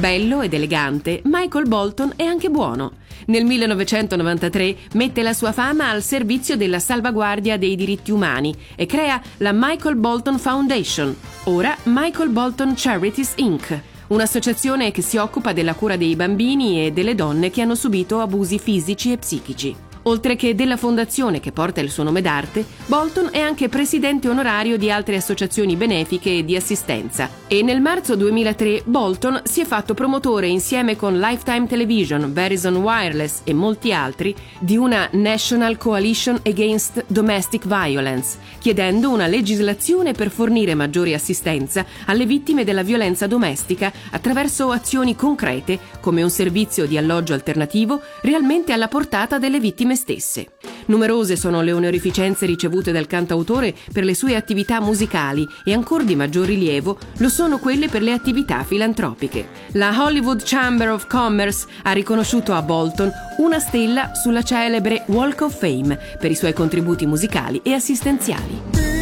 Bello ed elegante, Michael Bolton è anche buono. Nel 1993 mette la sua fama al servizio della salvaguardia dei diritti umani e crea la Michael Bolton Foundation, ora Michael Bolton Charities Inc., un'associazione che si occupa della cura dei bambini e delle donne che hanno subito abusi fisici e psichici. Oltre che della fondazione che porta il suo nome d'arte, Bolton è anche presidente onorario di altre associazioni benefiche e di assistenza. E nel marzo 2003 Bolton si è fatto promotore insieme con Lifetime Television, Verizon Wireless e molti altri di una National Coalition Against Domestic Violence, chiedendo una legislazione per fornire maggiore assistenza alle vittime della violenza domestica attraverso azioni concrete come un servizio di alloggio alternativo realmente alla portata delle vittime stesse. Numerose sono le onorificenze ricevute dal cantautore per le sue attività musicali e ancor di maggior rilievo lo sono quelle per le attività filantropiche. La Hollywood Chamber of Commerce ha riconosciuto a Bolton una stella sulla celebre Walk of Fame per i suoi contributi musicali e assistenziali.